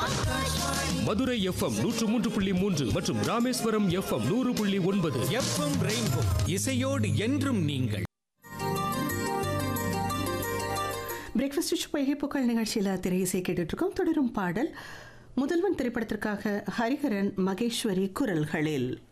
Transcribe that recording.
Madurai FM 103.3 மற்றும் Rameswaram FM 100.9. FM rainbow இசையோடு என்றும் நீங்கள். பிரேக்ஃபாஸ்ட் புகழ் நிகழ்ச்சியில் திரை இசை கேட்டுட்டு இருக்கோம். தொடரும் பாடல் முதல்வன் திரைப்படத்திற்காக ஹரிஹரன் மகேஸ்வரி குரல்களில்.